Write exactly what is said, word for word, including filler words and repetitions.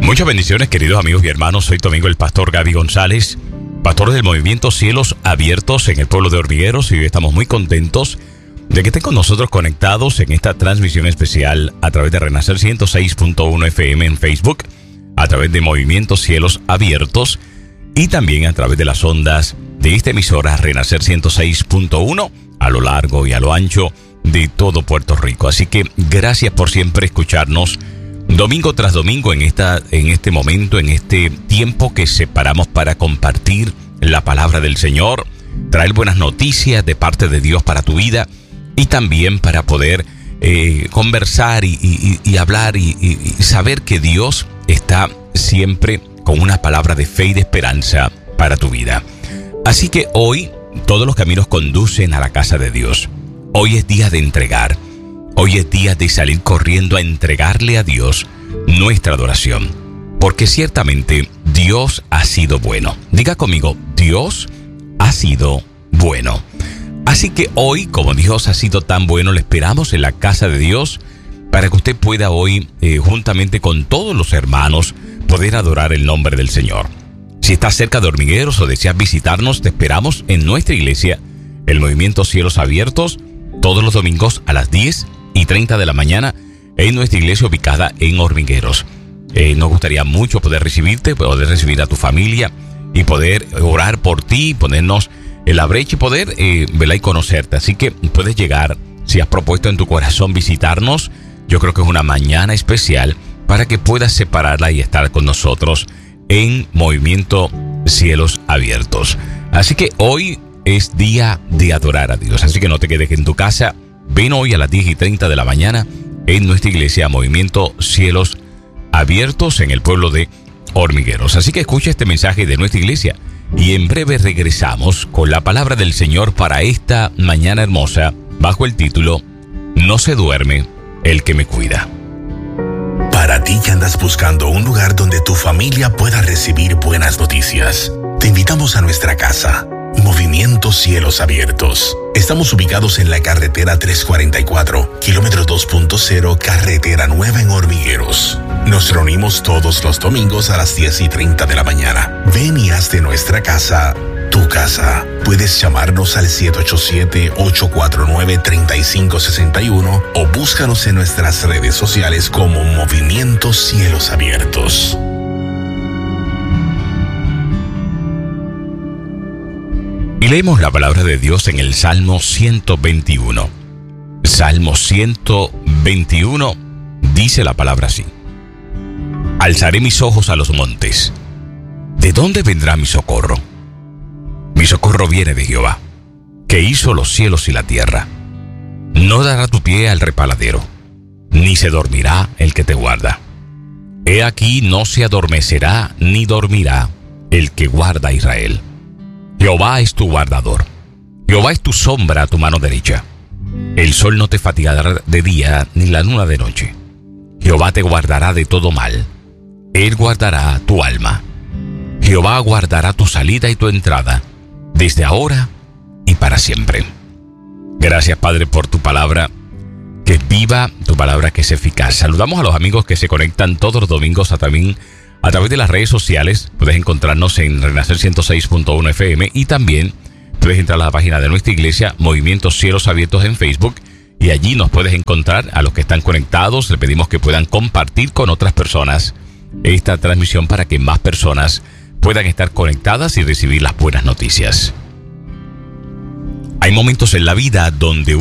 Muchas bendiciones, queridos amigos y hermanos. Soy tu amigo el pastor Gaby González, pastor del movimiento Cielos Abiertos en el pueblo de Hormigueros, y hoy estamos muy contentos de que estén con nosotros conectados en esta transmisión especial a través de Renacer ciento seis punto uno F M en Facebook, a través de Movimiento Cielos Abiertos y también a través de las ondas de esta emisora Renacer ciento seis punto uno a lo largo y a lo ancho de todo Puerto Rico. Así que gracias por siempre escucharnos domingo tras domingo en esta, en este momento, en este tiempo que separamos para compartir la palabra del Señor, traer buenas noticias de parte de Dios para tu vida y también para poder eh, conversar y, y, y hablar y, y, y saber que Dios está siempre con una palabra de fe y de esperanza para tu vida. Así que hoy todos los caminos conducen a la casa de Dios. Hoy es día de entregar. Hoy es día de salir corriendo a entregarle a Dios nuestra adoración. Porque ciertamente Dios ha sido bueno. Diga conmigo, Dios ha sido bueno. Así que hoy, como Dios ha sido tan bueno, le esperamos en la casa de Dios para que usted pueda hoy, eh, juntamente con todos los hermanos, poder adorar el nombre del Señor. Si estás cerca de Hormigueros o deseas visitarnos, te esperamos en nuestra iglesia, el Movimiento Cielos Abiertos, todos los domingos a las diez y treinta de la mañana en nuestra iglesia ubicada en Hormigueros. Eh, nos gustaría mucho poder recibirte, poder recibir a tu familia y poder orar por ti, ponernos en la brecha y poder eh, verla y conocerte. Así que puedes llegar, si has propuesto en tu corazón visitarnos, yo creo que es una mañana especial para que puedas separarla y estar con nosotros en Movimiento Cielos Abiertos. Así que hoy es día de adorar a Dios, así que no te quedes en tu casa. Ven hoy a las diez y treinta de la mañana en nuestra iglesia Movimiento Cielos Abiertos en el pueblo de Hormigueros. Así que escucha este mensaje de nuestra iglesia y en breve regresamos con la palabra del Señor para esta mañana hermosa bajo el título No se duerme el que me cuida. Para ti que andas buscando un lugar donde tu familia pueda recibir buenas noticias, te invitamos a nuestra casa, Movimiento Cielos Abiertos. Estamos ubicados en la carretera trescientos cuarenta y cuatro, kilómetro dos punto cero, carretera nueva en Hormigueros. Nos reunimos todos los domingos a las diez y treinta de la mañana. Ven y haz de nuestra casa tu casa. Puedes llamarnos al siete ocho siete, ocho cuatro nueve, tres cinco seis uno o búscanos en nuestras redes sociales como Movimiento Cielos Abiertos. Y leemos la palabra de Dios en el Salmo ciento veintiuno. Salmo ciento veintiuno dice la palabra así: Alzaré mis ojos a los montes. ¿De dónde vendrá mi socorro? Mi socorro viene de Jehová, que hizo los cielos y la tierra. No dará tu pie al repaladero, ni se dormirá el que te guarda. He aquí no se adormecerá ni dormirá el que guarda a Israel. Jehová es tu guardador. Jehová es tu sombra a tu mano derecha. El sol no te fatigará de día, ni la luna de noche. Jehová te guardará de todo mal. Él guardará tu alma. Jehová guardará tu salida y tu entrada, desde ahora y para siempre. Gracias, Padre, por tu palabra, que es viva, tu palabra que es eficaz. Saludamos a los amigos que se conectan todos los domingos a también a través de las redes sociales. Puedes encontrarnos en Renacer ciento seis punto uno F M y también puedes entrar a la página de nuestra iglesia, Movimiento Cielos Abiertos en Facebook, y allí nos puedes encontrar. A los que están conectados, le pedimos que puedan compartir con otras personas esta transmisión para que más personas puedan estar conectadas y recibir las buenas noticias. Hay momentos en la vida donde